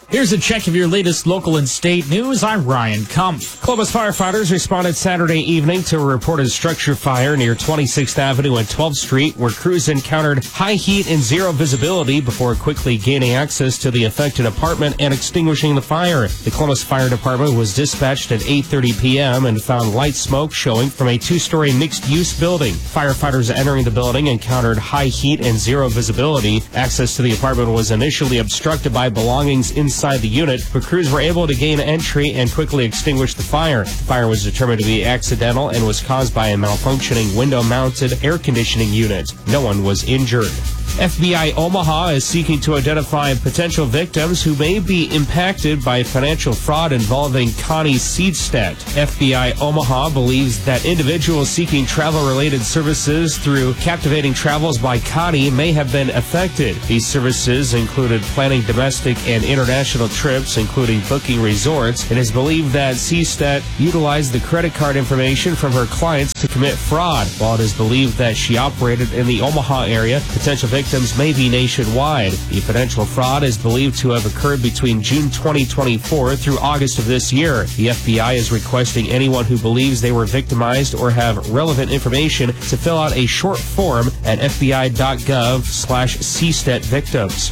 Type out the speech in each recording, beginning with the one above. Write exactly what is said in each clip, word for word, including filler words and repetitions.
Here's a check of your latest local and state news. I'm Ryan Kumpf. Columbus firefighters responded Saturday evening to a reported structure fire near twenty-sixth Avenue and twelfth Street, where crews encountered high heat and zero visibility before quickly gaining access to the affected apartment and extinguishing the fire. The Columbus Fire Department was dispatched at eight thirty p.m. and found light smoke showing from a two-story mixed-use building. Firefighters entering the building encountered high heat and zero visibility. Access to the apartment was initially obstructed by belongings inside Inside the unit, but crews were able to gain entry and quickly extinguish the fire. The fire was determined to be accidental and was caused by a malfunctioning window-mounted air conditioning unit. No one was injured. F B I Omaha is seeking to identify potential victims who may be impacted by financial fraud involving Connie Seedstedt. F B I Omaha believes that individuals seeking travel-related services through Captivating Travels by Connie may have been affected. These services included planning domestic and international trips, including booking resorts. It is believed that Seedstedt utilized the credit card information from her clients to commit fraud. While it is believed that she operated in the Omaha area, potential victims may be nationwide. The potential fraud is believed to have occurred between June twenty twenty-four through August of this year. The F B I is requesting anyone who believes they were victimized or have relevant information to fill out a short form at fbi.gov slash Seedstedt victims.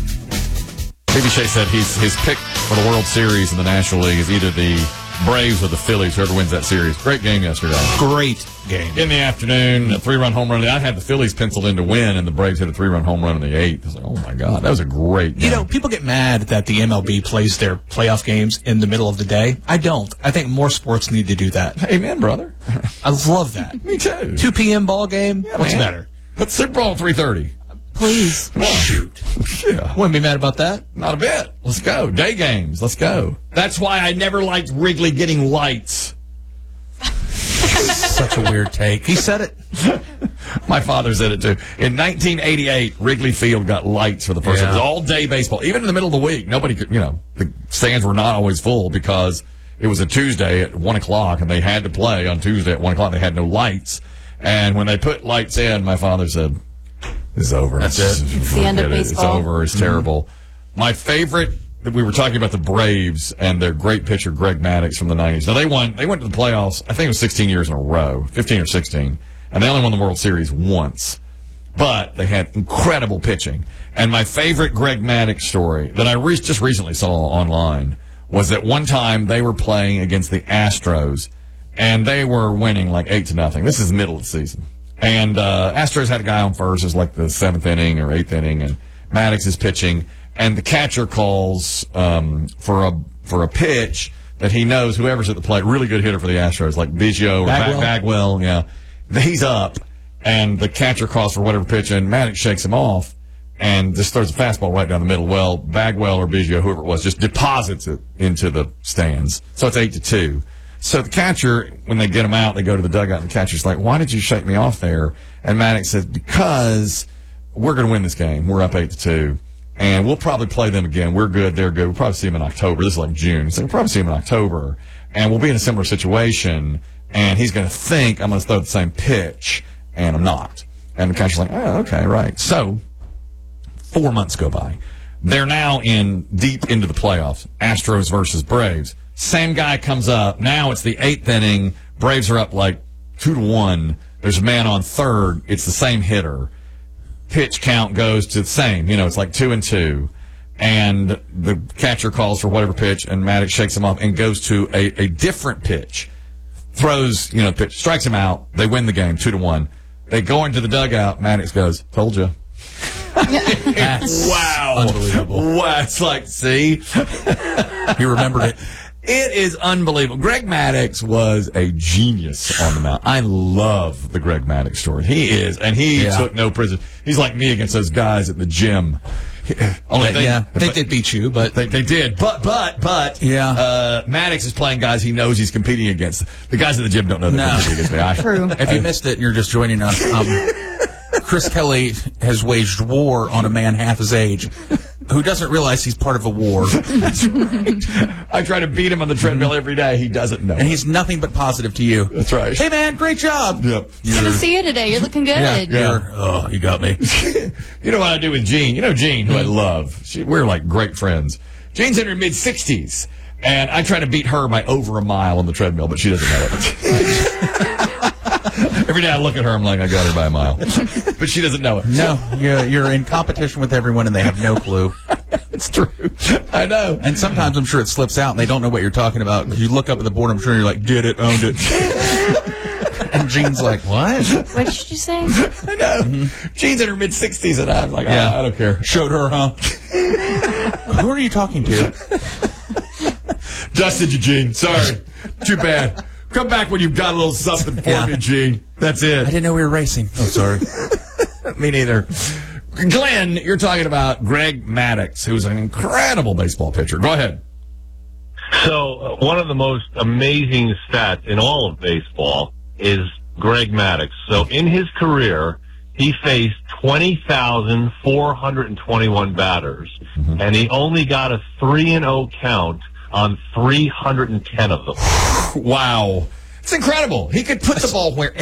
T B Shea said he's, his pick for the World Series in the National League is either the Braves or the Phillies, whoever wins that series. Great game yesterday. Great game. In the afternoon, a three-run home run. I had the Phillies penciled in to win, and the Braves hit a three-run home run in the eighth. I was like, oh, my God, that was a great game. You know, people get mad that the M L B plays their playoff games in the middle of the day. I don't. I think more sports need to do that. Amen, brother. I love that. Me too. two p.m. ball game? Yeah, What's man. better? Let's Super Bowl at three thirty. Please. Shoot. Yeah. Wouldn't be mad about that. Not a bit. Let's go. Day games. Let's go. That's why I never liked Wrigley getting lights. Such a weird take. He said it. My father said it too. In nineteen eighty-eight, Wrigley Field got lights for the first time. Yeah. It was all day baseball. Even in the middle of the week, nobody could, you know, the stands were not always full because it was a Tuesday at one o'clock and they had to play on Tuesday at one o'clock. They had no lights. And when they put lights in, my father said, it's over. That's it. It's the end of It. baseball. It's over. It's mm-hmm. terrible. My favorite, we were talking about the Braves and their great pitcher, Greg Maddux from the nineties. Now, they won, they went to the playoffs, I think it was sixteen years in a row, fifteen or sixteen, and they only won the World Series once. But they had incredible pitching. And my favorite Greg Maddux story that I re- just recently saw online was that one time they were playing against the Astros, and they were winning like eight to nothing. This is the middle of the season. And uh, Astros had a guy on first. It was like the seventh inning or eighth inning, and Maddux is pitching. And the catcher calls um, for a for a pitch that he knows whoever's at the plate, really good hitter for the Astros, like Biggio or Bagwell. Bagwell. Yeah, he's up, and the catcher calls for whatever pitch, and Maddux shakes him off and just throws a fastball right down the middle. Well, Bagwell or Biggio, whoever it was, just deposits it into the stands. So it's eight to two. So the catcher, when they get him out, they go to the dugout, and the catcher's like, why did you shake me off there? And Maddux says, because we're going to win this game. We're up eight to two, and we'll probably play them again. We're good. They're good. We'll probably see them in October. This is like June. So we'll probably see them in October, and we'll be in a similar situation, and he's going to think I'm going to throw the same pitch, and I'm not. And the catcher's like, oh, okay, right. So four months go by. They're now in deep into the playoffs, Astros versus Braves. Same guy comes up. Now it's the eighth inning. Braves are up like two to one. There's a man on third. It's the same hitter. Pitch count goes to the same. You know, it's like two and two. And the catcher calls for whatever pitch, and Maddux shakes him off and goes to a, a different pitch. Throws, you know, pitch, strikes him out. They win the game, two to one. They go into the dugout. Maddux goes, told you. That's wow. unbelievable. Wow. It's like, see? He remembered it. It is unbelievable. Greg Maddux was a genius on the mound. I love the Greg Maddux story. He is, and he Yeah. took no prisoners. He's like me against those guys at the gym. Only they, yeah, they did beat you, but They, they did, but but but Yeah. uh, Maddux is playing guys he knows he's competing against. The guys at the gym don't know they're No. competing against me. I, True. if you missed it and you're just joining us, um, Chris Kelly has waged war on a man half his age who doesn't realize he's part of a war. That's right. I try to beat him on the treadmill every day. He doesn't know. And he's nothing but positive to you. That's right. Hey, man, great job. Yep. Good to see you today. You're looking good. Yeah, Yeah. you're, oh, you got me. You know what I do with Jean? You know Jean, who I love. She, we're like great friends. Jane's in her mid-sixties, and I try to beat her by over a mile on the treadmill, but she doesn't know it. Every day I look at her, I'm like, I got her by a mile. But she doesn't know it. No, you're, you're in competition with everyone, and they have no clue. It's true. I know. And sometimes I'm sure it slips out, and they don't know what you're talking about. Because you look up at the board, I'm sure you're like, get it, owned it. And Jean's like, what? What did you say? I know. Mm-hmm. Jean's in her mid-sixties, and I'm like, Yeah. oh, I don't care. Showed her, huh? Who are you talking to? Dusted you, Gene. Sorry. Too bad. Come back when you've got a little something for Yeah. me, Gene. That's I it. didn't know we were racing. Oh, sorry. Me neither. Glenn, you're talking about Greg Maddux, who's an incredible baseball pitcher. Go ahead. So uh, one of the most amazing stats in all of baseball is Greg Maddux. So in his career, he faced twenty thousand four hundred twenty-one batters, mm-hmm. and he only got a three and oh count on three hundred ten of them. Wow. It's incredible. He could put the ball where